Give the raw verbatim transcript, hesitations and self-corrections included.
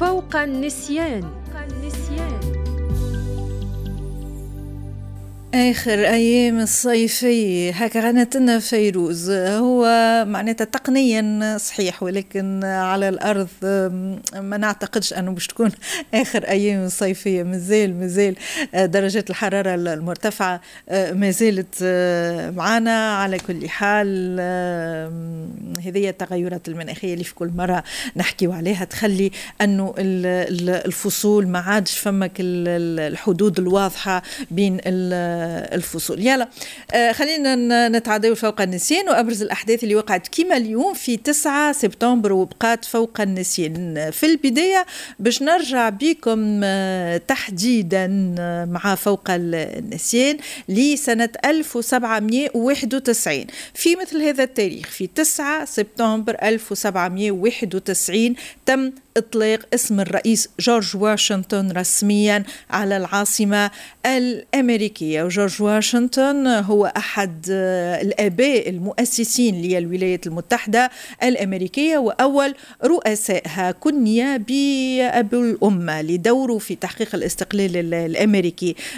فوق النسيان. آخر أيام الصيفية هكا غنت لنا فيروز. هو معناتها تقنيا صحيح، ولكن على الأرض ما نعتقدش أنه باش تكون آخر أيام الصيفية. مازال مازال درجات الحرارة المرتفعة ما زالت معنا. على كل حال هذه التغيرات المناخية اللي في كل مرة نحكيو عليها تخلي أنه الفصول ما عادش فمك الحدود الواضحة بين الفصول. يلا آه خلينا نتعداو فوق النسيان وأبرز الأحداث اللي وقعت كما اليوم في تسعة سبتمبر وبقات فوق النسيان. في البداية باش نرجع بكم آه تحديدا آه مع فوق النسيان لسنة ألف وسبعمائة وواحد وتسعين. في مثل هذا التاريخ في تسعة سبتمبر ألف وسبعمائة وواحد وتسعين تم إطلاق اسم الرئيس جورج واشنطن رسميا على العاصمة الأمريكية. وجورج واشنطن هو أحد الآباء المؤسسين للولايات المتحدة الأمريكية وأول رؤسائها. كني بأبو الأمة لدوره في تحقيق الاستقلال الأمريكي.